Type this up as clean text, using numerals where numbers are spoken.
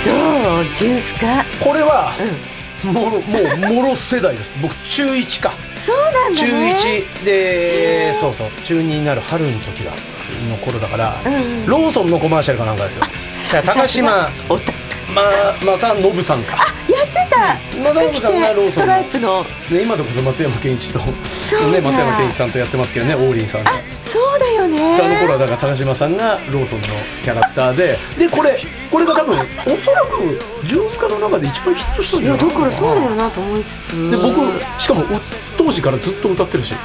どうジュースか。 これは、もうもろ世代です。僕中1か。 そうなんだね。 中1で、そう中2になる春の時の頃だから、ローソンのコマーシャルかなんかですよ。高島オタク正信さんか。 やってた。 正信さんがローソンのストライプの、 ね、今でこそ松山ケンイチと、ね、松山ケンイチさんとやってますけどね、王林さんで。 そうだよね。 あの頃はだから高島さんがローソンのキャラクターでこれが多分おそらくジュースカの中で一番ヒットしたんじゃないかな。 だからそうだよなと思いつつ、 で僕しかも当時からずっと歌ってるし、